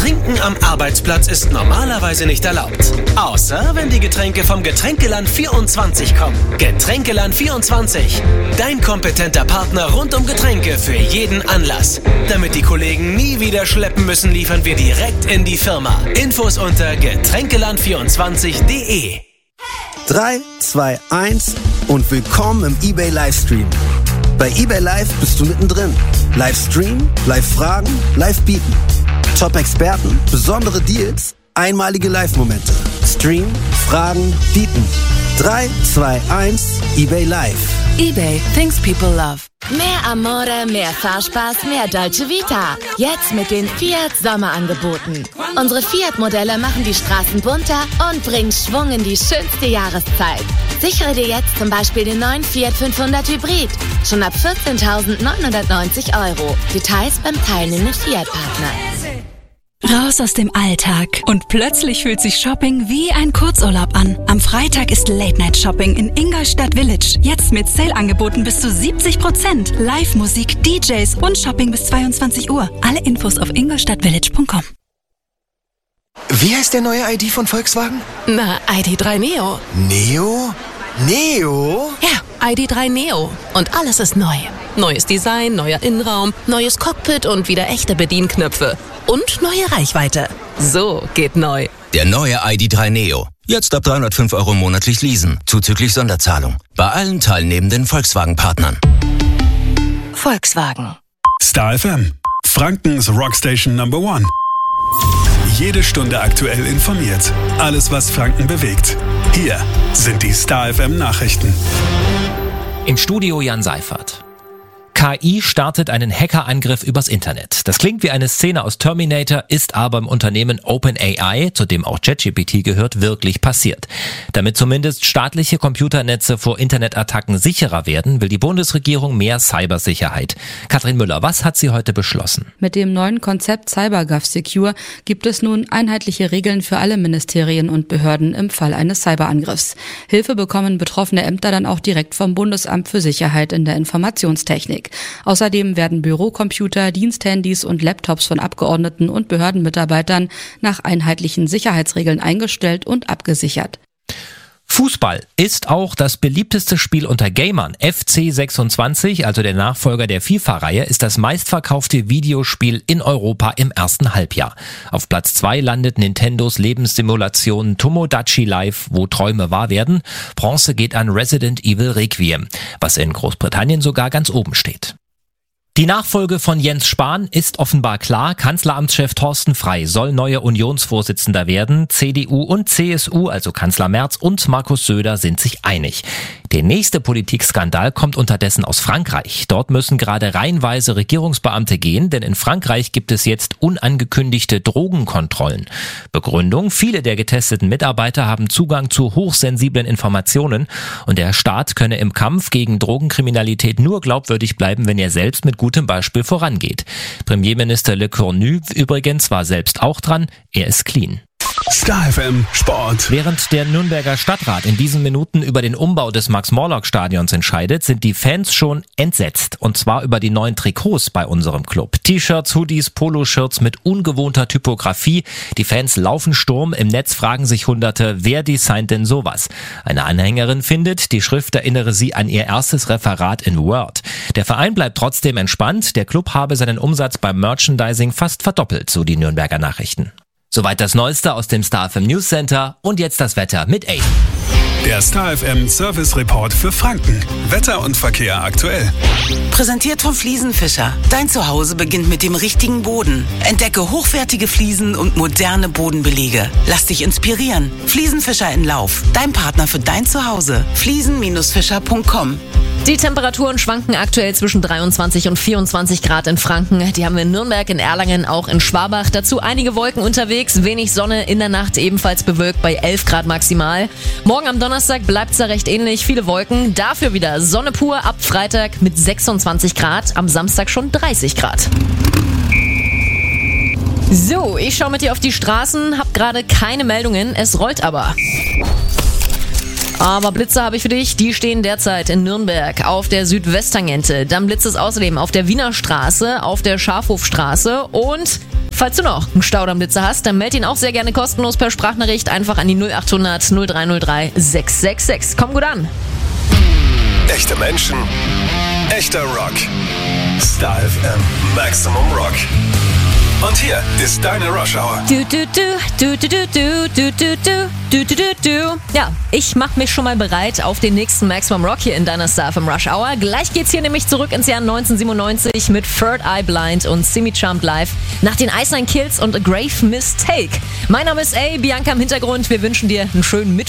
Trinken am Arbeitsplatz ist normalerweise nicht erlaubt. Außer wenn die Getränke vom Getränkeland 24 kommen. Getränkeland 24. Dein kompetenter Partner rund um Getränke für jeden Anlass. Damit die Kollegen nie wieder schleppen müssen, liefern wir direkt in die Firma. Infos unter getränkeland24.de. 3, 2, 1 und willkommen im eBay Livestream. Bei eBay Live bist du mittendrin. Livestream, Live-Fragen, Live-Bieten. Top-Experten, besondere Deals, einmalige Live-Momente. Stream, Fragen, Bieten. 3, 2, 1, eBay Live. eBay, things people love. Mehr Amore, mehr Fahrspaß, mehr Dolce Vita. Jetzt mit den Fiat Sommerangeboten. Unsere Fiat-Modelle machen die Straßen bunter und bringen Schwung in die schönste Jahreszeit. Sichere dir jetzt zum Beispiel den neuen Fiat 500 Hybrid. Schon ab 14.990 €. Details beim teilnehmenden Fiat-Partner. Raus aus dem Alltag. Und plötzlich fühlt sich Shopping wie ein Kurzurlaub an. Am Freitag ist Late-Night-Shopping in Ingolstadt Village. Jetzt mit Sale-Angeboten bis zu 70%. Live-Musik, DJs und Shopping bis 22 Uhr. Alle Infos auf ingolstadtvillage.com. Wie heißt der neue ID von Volkswagen? Na, ID.3 Neo. Neo? Neo? Ja, ID.3 Neo. Und alles ist neu. Neues Design, neuer Innenraum, neues Cockpit und wieder echte Bedienknöpfe. Und neue Reichweite. So geht neu. Der neue ID.3 Neo. Jetzt ab 305 € monatlich leasen, zuzüglich Sonderzahlung. Bei allen teilnehmenden Volkswagen-Partnern. Volkswagen. Star FM. Frankens Rockstation Number 1. Jede Stunde aktuell informiert. Alles, was Franken bewegt. Hier sind die Star FM Nachrichten. Im Studio Jan Seifert. KI startet einen Hackerangriff übers Internet. Das klingt wie eine Szene aus Terminator, ist aber im Unternehmen OpenAI, zu dem auch ChatGPT gehört, wirklich passiert. Damit zumindest staatliche Computernetze vor Internetattacken sicherer werden, will die Bundesregierung mehr Cybersicherheit. Katrin Müller, was hat sie heute beschlossen? Mit dem neuen Konzept CyberGovSecure gibt es nun einheitliche Regeln für alle Ministerien und Behörden im Fall eines Cyberangriffs. Hilfe bekommen betroffene Ämter dann auch direkt vom Bundesamt für Sicherheit in der Informationstechnik. Außerdem werden Bürocomputer, Diensthandys und Laptops von Abgeordneten und Behördenmitarbeitern nach einheitlichen Sicherheitsregeln eingestellt und abgesichert. Fußball ist auch das beliebteste Spiel unter Gamern. FC 26, also der Nachfolger der FIFA-Reihe, ist das meistverkaufte Videospiel in Europa im ersten Halbjahr. Auf Platz 2 landet Nintendos Lebenssimulation Tomodachi Life, wo Träume wahr werden. Bronze geht an Resident Evil Requiem, was in Großbritannien sogar ganz oben steht. Die Nachfolge von Jens Spahn ist offenbar klar. Kanzleramtschef Thorsten Frey soll neuer Unionsvorsitzender werden. CDU und CSU, also Kanzler Merz und Markus Söder, sind sich einig. Der nächste Politikskandal kommt unterdessen aus Frankreich. Dort müssen gerade reihenweise Regierungsbeamte gehen, denn in Frankreich gibt es jetzt unangekündigte Drogenkontrollen. Begründung: viele der getesteten Mitarbeiter haben Zugang zu hochsensiblen Informationen und der Staat könne im Kampf gegen Drogenkriminalität nur glaubwürdig bleiben, wenn er selbst mit gutem Beispiel vorangeht. Premierminister Le Cornu übrigens war selbst auch dran, er ist clean. Star FM Sport. Während der Nürnberger Stadtrat in diesen Minuten über den Umbau des Max-Morlock-Stadions entscheidet, sind die Fans schon entsetzt. Und zwar über die neuen Trikots bei unserem Club. T-Shirts, Hoodies, Poloshirts mit ungewohnter Typografie. Die Fans laufen Sturm. Im Netz fragen sich Hunderte, wer designt denn sowas? Eine Anhängerin findet, die Schrift erinnere sie an ihr erstes Referat in Word. Der Verein bleibt trotzdem entspannt. Der Club habe seinen Umsatz beim Merchandising fast verdoppelt, so die Nürnberger Nachrichten. Soweit das Neueste aus dem Star FM News Center und jetzt das Wetter mit A. Der Star FM Service Report für Franken. Wetter und Verkehr aktuell. Präsentiert von Fliesenfischer. Dein Zuhause beginnt mit dem richtigen Boden. Entdecke hochwertige Fliesen und moderne Bodenbelege. Lass dich inspirieren. Fliesenfischer in Lauf. Dein Partner für dein Zuhause. Fliesen-fischer.com. Die Temperaturen schwanken aktuell zwischen 23 und 24 Grad in Franken. Die haben wir in Nürnberg, in Erlangen, auch in Schwabach. Dazu einige Wolken unterwegs, wenig Sonne, in der Nacht ebenfalls bewölkt bei 11 Grad maximal. Morgen am Donnerstag bleibt's da recht ähnlich, viele Wolken. Dafür wieder Sonne pur ab Freitag mit 26 Grad, am Samstag schon 30 Grad. So, ich schaue mit dir auf die Straßen, hab gerade keine Meldungen, es rollt aber. Aber Blitze habe ich für dich, die stehen derzeit in Nürnberg auf der Südwesttangente. Dann blitzt es außerdem auf der Wiener Straße, auf der Schafhofstraße und Falls du noch einen Staudammblitzer hast, dann meld ihn auch sehr gerne kostenlos per Sprachnachricht einfach an die 0800 0303 666. Komm gut an. Echte Menschen, echter Rock. Star FM Maximum Rock. Und hier ist deine Rush Hour. Ja, ich mach mich schon mal bereit auf den nächsten Maximum Rock hier in deiner Star FM Rush Hour. Gleich geht's hier nämlich zurück ins Jahr 1997 mit Third Eye Blind und Simi Charmed Live nach den Iceland Kills und A Grave Mistake. Mein Name ist Bianca im Hintergrund. Wir wünschen dir einen schönen Mittwoch.